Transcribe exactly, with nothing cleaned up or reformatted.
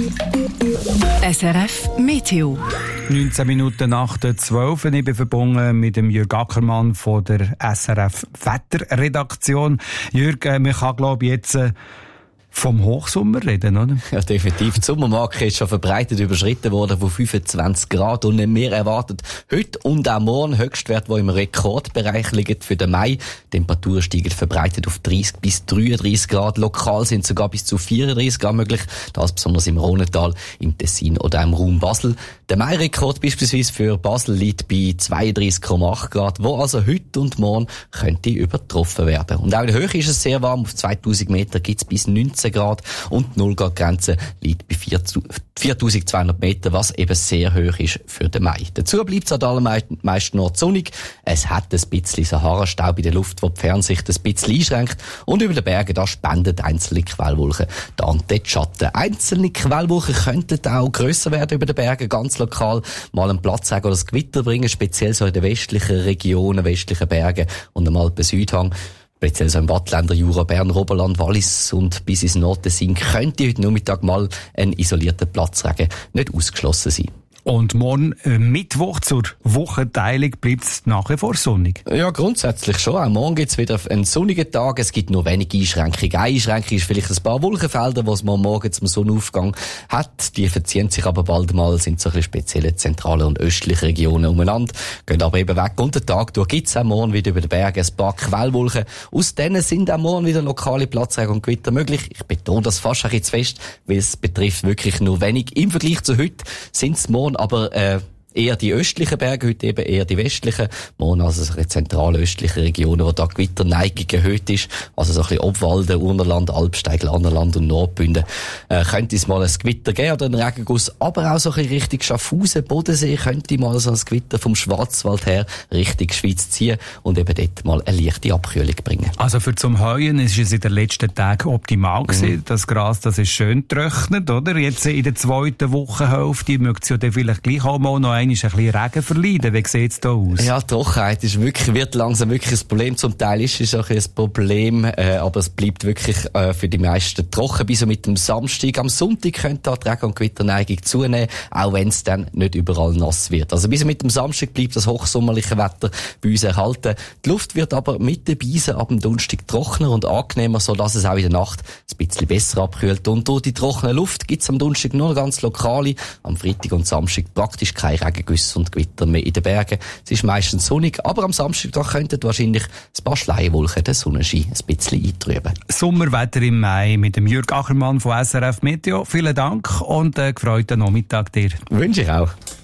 S R F Meteo. neunzehn Minuten nach der zwölf. Ich bin verbunden mit dem Jürg Ackermann von der S R F Wetterredaktion. Jürg, man kann, glaube ich, jetzt vom Hochsommer reden, oder? Ja, definitiv. Die Sommermarke ist schon verbreitet überschritten worden von fünfundzwanzig Grad und nicht mehr erwartet. Heute und auch morgen Höchstwert, die im Rekordbereich liegen für den Mai. Die Temperaturen steigen verbreitet auf dreißig bis dreiunddreißig Grad. Lokal sind sogar bis zu vierunddreißig Grad möglich. Das besonders im Rhônetal, im Tessin oder im Raum Basel. Der Mai-Rekord beispielsweise für Basel liegt bei zweiunddreißig Komma acht Grad, wo also heute und morgen könnte übertroffen werden. Und auch in der Höhe ist es sehr warm. Auf zweitausend Meter gibt es bis neunzehn Grad und die null Grad Grenze liegt bei viertausendzweihundert Meter, was eben sehr hoch ist für den Mai. Dazu bleibt es an den allermeisten Orten sonnig. Es hat ein bisschen Sahara-Staub in der Luft, wo die Fernsicht ein bisschen einschränkt. Und über den Bergen, da spendet einzelne Quellwolken dann den Schatten. Einzelne Quellwolken könnten auch grösser werden über den Bergen, ganz lokal mal einen Platz sagen oder das Gewitter bringen, speziell so in den westlichen Regionen, westlichen Bergen und am Alpen-Südhang. Speziell so im Wattländer Jura, Bern, Oberland, Wallis und bis ins Nordtessin könnte heute Nachmittag mal ein isolierter Platzregen nicht ausgeschlossen sein. Und morgen äh, Mittwoch zur Wochenteilung bleibt es nach wie vor sonnig? Ja, grundsätzlich schon. Auch morgen gibt es wieder einen sonnigen Tag. Es gibt nur wenige Einschränkungen. Eine Einschränkung ist vielleicht ein paar Wolkenfelder, die man morgen zum Sonnenaufgang hat. Die verziehen sich aber bald mal, sind so ein bisschen spezielle zentrale und östliche Regionen umeinander, gehen aber eben weg. Und den Tag durch gibt es auch morgen wieder über den Bergen ein paar Quellwolken. Aus denen sind auch morgen wieder lokale Platzregen und Gewitter möglich. Ich betone das fast ein bisschen zu fest, weil es betrifft wirklich nur wenig. Im Vergleich zu heute sind es morgen aber äh, eher die östlichen Berge, heute eben eher die westlichen. Morgen also so zentrale östliche Regionen, wo da Gewitterneigung erhöht ist. Also so ein bisschen Obwalden, Urnerland, Alpsteig, Lannerland und Nordbünden. Äh, könnte es mal ein Gewitter geben oder einen Regenguss. Aber auch so ein bisschen Richtung Schaffhausen, Bodensee könnte mal so ein Gewitter vom Schwarzwald her Richtung Schweiz ziehen und eben dort mal eine leichte Abkühlung bringen. Also für zum Heuen ist es in den letzten Tagen optimal gewesen. Mhm. Das Gras, das ist schön getrocknet, oder? Jetzt in der zweiten Wochenhälfte mögt es ja dann vielleicht gleich auch mal noch ein bisschen Regen verleiden. Wie sieht es da aus? Ja, die Trockenheit ist wirklich, wird langsam wirklich ein Problem. Zum Teil ist es auch ein Problem, äh, aber es bleibt wirklich äh, für die meisten trocken. Bis mit dem Samstag. Am Sonntag könnte die Regen- und Gewitterneigung zunehmen, auch wenn es dann nicht überall nass wird. Also bis mit dem Samstag bleibt das hochsommerliche Wetter bei uns erhalten. Die Luft wird aber mit den Beisen ab dem Donnerstag trockener und angenehmer, sodass es auch in der Nacht ein bisschen besser abkühlt. Und durch die trockene Luft gibt es am Donnerstag nur ganz lokale, am Freitag und Samstag praktisch keine Regengüsse und Gewitter mehr in den Bergen. Es ist meistens sonnig, aber am Samstag da könnten wahrscheinlich ein paar Schleienwolken den Sonnenschein ein bisschen eintrüben. Sommerwetter im Mai mit dem Jürg Ackermann von S R F Meteo. Vielen Dank und äh, gefreuten Nachmittag dir. Wünsche ich auch.